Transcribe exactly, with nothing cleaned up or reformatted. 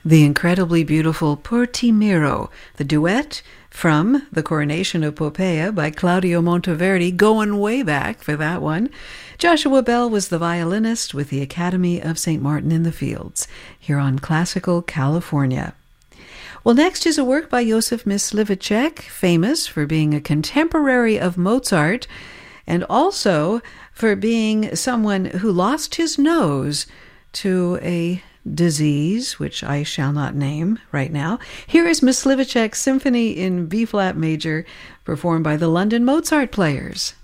The incredibly beautiful Por Ti Miro, the duet from The Coronation of Poppaea by Claudio Monteverdi, going way back for that one. Joshua Bell was the violinist with the Academy of Saint Martin in the Fields, here on Classical California. Well, next is a work by Josef Myslivacek, famous for being a contemporary of Mozart, and also for being someone who lost his nose to a disease, which I shall not name right now. Here is Myslivacek's Symphony in B-flat major, performed by the London Mozart Players.